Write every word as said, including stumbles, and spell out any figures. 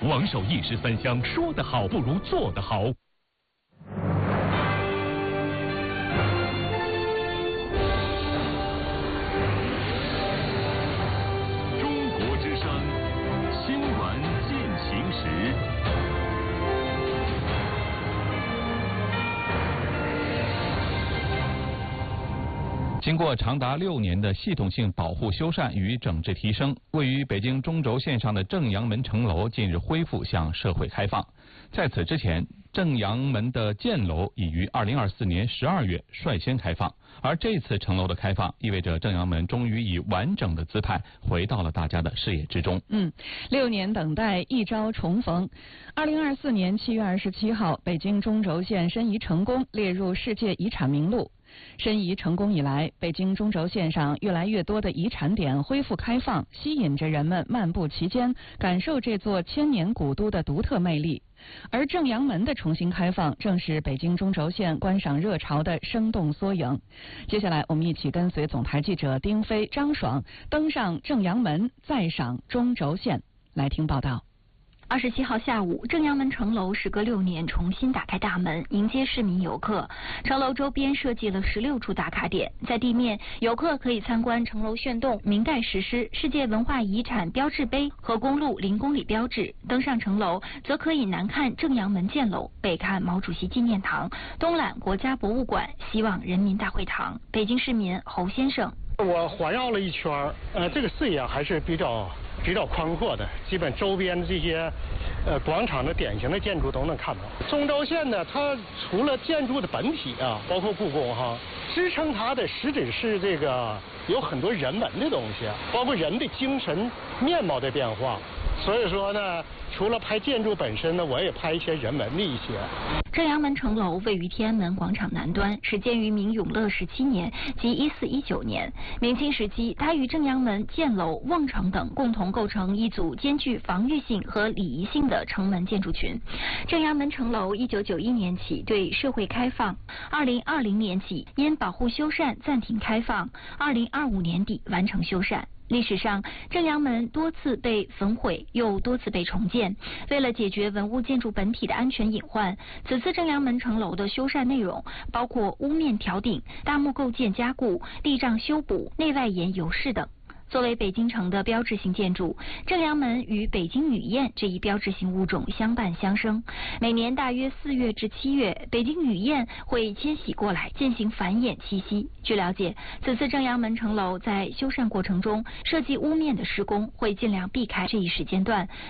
王守一时三香，说得好不如做得好。中国之声，新闻进行时。经过长达六年的系统性保护修缮与整治提升，位于北京中轴线上的正阳门城楼近日恢复向社会开放。在此之前，正阳门的建楼已于二零二四年十二月率先开放，而这次城楼的开放，意味着正阳门终于以完整的姿态回到了大家的视野之中。 嗯，六年等待一朝重逢。二零二四年七月二十七号，北京中轴线申遗成功列入世界遗产名录。申遗成功以来，北京中轴线上越来越多的遗产点恢复开放，吸引着人们漫步其间，感受这座千年古都的独特魅力。而正阳门的重新开放，正是北京中轴线观赏热潮的生动缩影。接下来，我们一起跟随总台记者丁飞、张爽登上正阳门，再赏中轴线。来听报道。 二十七号下午，正阳门城楼时隔六年重新打开大门，迎接市民游客。城楼周边设计了十六处打卡点，在地面，游客可以参观城楼炫动、明代石狮、世界文化遗产标志碑和公路零公里标志。登上城楼，则可以南看正阳门建楼，北看毛主席纪念堂，东览国家博物馆、希望人民大会堂。北京市民侯先生： 我环绕了一圈，呃，这个视野还是比较。比较宽阔的，基本周边的这些呃广场的典型的建筑都能看到。中轴线呢，它除了建筑的本体啊，包括故宫哈，支撑它的实质是这个有很多人文的东西，包括人的精神面貌的变化。所以说呢，除了拍建筑本身呢，我也拍一些人文的一些。 正阳门城楼位于天安门广场南端，始建于明永乐十七年即一四一九年。明清时期，它与正阳门、箭楼、瓮城等共同构成一组兼具防御性和礼仪性的城门建筑群。正阳门城楼一九九一年起对社会开放，二零二零年起因保护修缮暂停开放，二零二五年底完成修缮。历史上，正阳门多次被焚毁，又多次被重建。为了解决文物建筑本体的安全隐患，此次正阳门城楼的修缮内容包括屋面挑顶、大木构件加固、立障修补、内外檐油饰等。作为北京城的标志性建筑，正阳门与北京女燕这一标志性物种相伴相生。每年大约四月至七月，北京女燕会迁徙过来进行繁衍栖息。据了解，此次正阳门城楼在修缮过程中设计屋面的施工会尽量避开这一时间段，